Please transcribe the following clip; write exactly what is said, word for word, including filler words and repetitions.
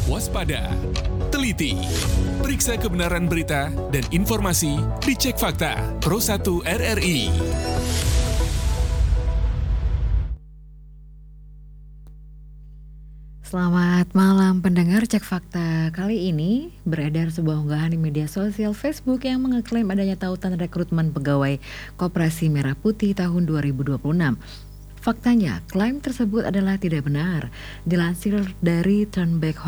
waspada, teliti, periksa kebenaran berita dan informasi di Cek Fakta Pro satu R R I. Selamat malam pendengar Cek Fakta. Kali ini beredar sebuah unggahan di media sosial Facebook yang mengeklaim adanya tautan rekrutmen pegawai Koperasi Merah Putih tahun dua ribu dua puluh enam. Faktanya, klaim tersebut adalah tidak benar. Dilansir dari Turnback